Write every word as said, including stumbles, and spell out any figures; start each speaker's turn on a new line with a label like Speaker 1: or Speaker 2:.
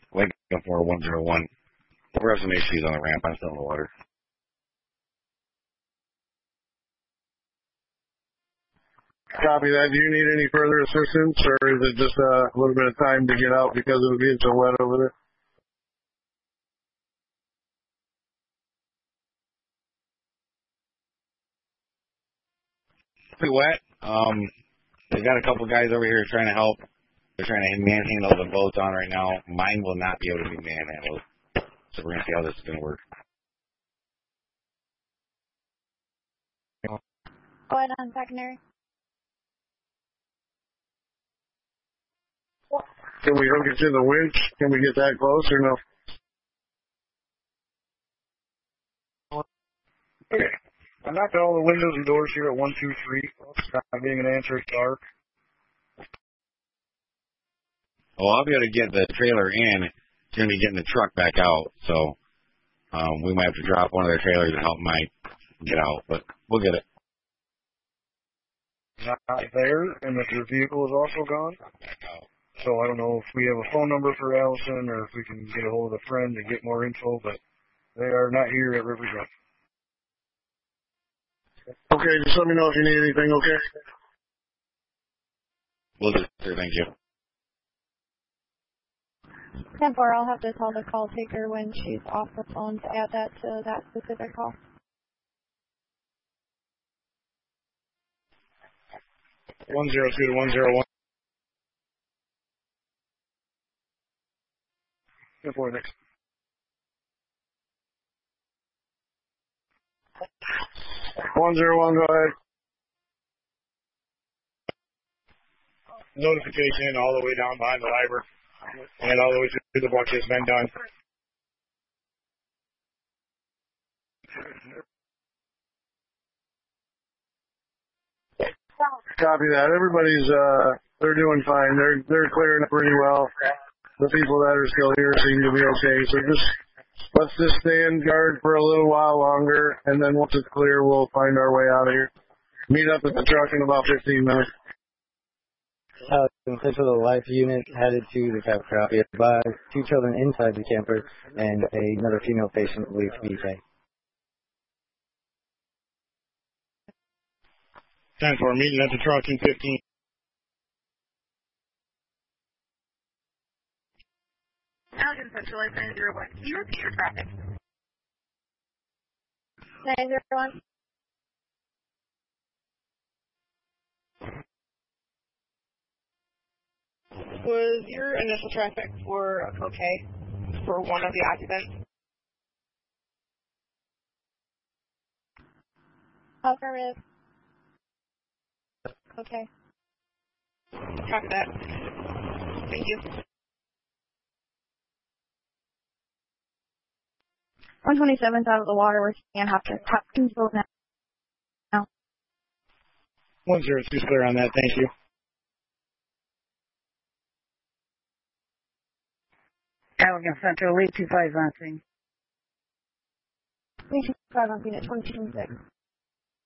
Speaker 1: Lake four one zero one. We're having some issues on the ramp. I'm still in the water.
Speaker 2: Copy that. Do you need any further assistance, or is it just uh, a little bit of time to get out because it was getting so wet over there?
Speaker 1: Pretty wet. Um, they've got a couple guys over here trying to help. They're trying to manhandle the boats on right now. Mine will not be able to be manhandled. So we're going to see how this is going to work.
Speaker 3: Go ahead on secondary.
Speaker 2: Can we hook it to the winch? Can we get that close or no? Okay. I knocked all the windows and doors here at one two three. It's not being an answer. It's dark.
Speaker 1: Well, I'll be able to get the trailer in. It's going to be getting the truck back out. So um, we might have to drop one of their trailers to help Mike get out. But we'll get it.
Speaker 2: Not there, and that your vehicle is also gone. So I don't know if we have a phone number for Allison or if we can get a hold of a friend and get more info, but they are not here at River Drive. Okay, just let me know if you need anything, okay?
Speaker 1: We'll do, sir. Thank you.
Speaker 3: ten four, I'll have to call the call taker when she's off the phone to add that to that specific call.
Speaker 2: one zero two to one zero one. Before next. one zero one, go ahead. Notification all the way down behind the library and all the way through the watch has been done. Copy that. Everybody's uh they're doing fine. They're they're clearing up pretty well. The people that are still here seem to be okay. So just let's just stay in guard for a little while longer, and then once it's clear, we'll find our way out of here. Meet up at the truck in about fifteen minutes.
Speaker 4: Uh, Central Life Unit headed to the camp copy. Advised two children inside the camper and another female patient believed to be safe.
Speaker 2: Time for a meeting at the truck in fifteen.
Speaker 5: Allegan Central Life nine zero one. Can you repeat your traffic?
Speaker 3: nine zero one.
Speaker 5: Was your initial traffic for okay for one of the occupants?
Speaker 3: Affirmative. Okay.
Speaker 5: Copy that. Thank you.
Speaker 3: one twenty-seven's out of the water. We're seeing have to have control now.
Speaker 2: one zero two clear on that. Thank you.
Speaker 6: Allegan Central, eight two five on scene.
Speaker 3: eight two five on scene at twenty-two twenty-six.